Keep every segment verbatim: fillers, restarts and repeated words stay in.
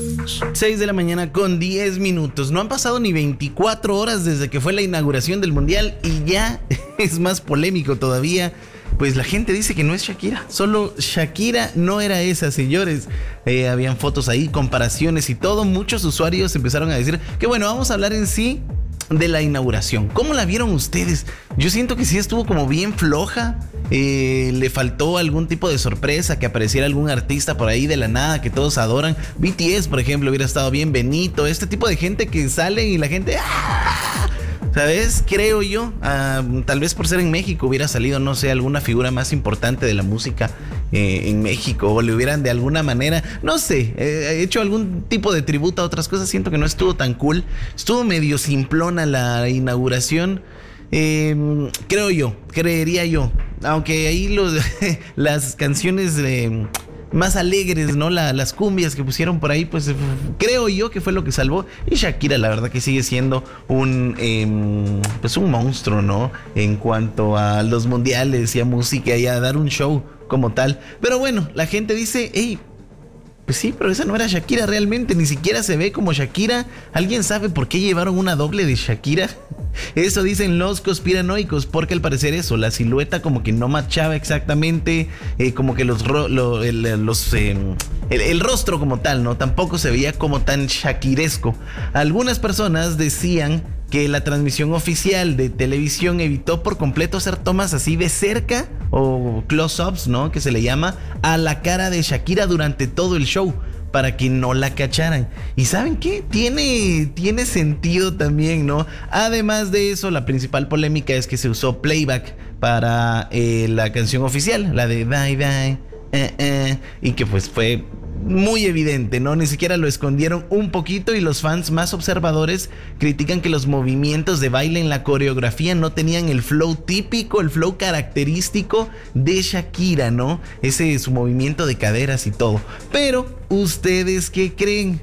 seis de la mañana con diez minutos. No han pasado ni veinticuatro horas desde que fue la inauguración del Mundial y ya es más polémico todavía. Pues la gente dice que no es Shakira. Solo Shakira no era esa, señores. Eh, habían fotos ahí, comparaciones y todo. Muchos usuarios empezaron a decir que bueno, vamos a hablar en sí de la inauguración. ¿Cómo la vieron ustedes? Yo siento que sí estuvo como bien floja. Eh, le faltó algún tipo de sorpresa, que apareciera algún artista por ahí de la nada que todos adoran. B T S, por ejemplo, hubiera estado bien. Benito, este tipo de gente que sale y la gente... ¡ah! ¿Sabes? Creo yo, uh, tal vez por ser en México hubiera salido, no sé, alguna figura más importante de la música eh, en México, o le hubieran de alguna manera, no sé, eh, hecho algún tipo de tributo a otras cosas. Siento que no estuvo tan cool, estuvo medio simplona la inauguración. Eh, creo yo, creería yo, aunque ahí los, las canciones de... más alegres, ¿no? La, las cumbias que pusieron por ahí, pues creo yo que fue lo que salvó. Y Shakira, la verdad que sigue siendo un eh, pues un monstruo, ¿no? En cuanto a los mundiales y a música y a dar un show como tal. Pero bueno, la gente dice, hey, pues sí, pero esa no era Shakira realmente, ni siquiera se ve como Shakira. ¿Alguien sabe por qué llevaron una doble de Shakira? Eso dicen los conspiranoicos, porque al parecer eso, la silueta como que no machaba exactamente, eh, como que los, ro- lo, el, los eh, el, el rostro como tal, ¿no? Tampoco se veía como tan shakiresco. Algunas personas decían que la transmisión oficial de televisión evitó por completo hacer tomas así de cerca, o close-ups, ¿no? Que se le llama, a la cara de Shakira durante todo el show, para que no la cacharan. ¿Y saben qué? Tiene, tiene sentido también, ¿no? Además de eso, la principal polémica es que se usó playback para eh, la canción oficial, la de Bye Bye, eh, eh, y que pues fue muy evidente, ¿no? Ni siquiera lo escondieron un poquito, y los fans más observadores critican que los movimientos de baile en la coreografía no tenían el flow típico, el flow característico de Shakira, ¿no? Ese su movimiento de caderas y todo. Pero, ¿ustedes qué creen?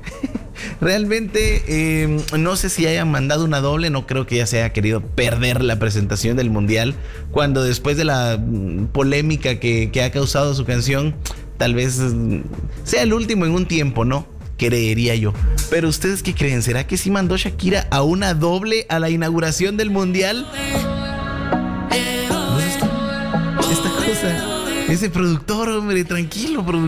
Realmente eh, no sé si hayan mandado una doble. No creo que ya se haya querido perder la presentación del Mundial, cuando después de la mm, polémica que, que ha causado su canción, tal vez sea el último en un tiempo, ¿no? Creería yo. Pero ¿ustedes qué creen? ¿Será que sí mandó Shakira a una doble a la inauguración del Mundial? ¿No es esta, esta cosa? Ese productor, hombre, tranquilo, productor.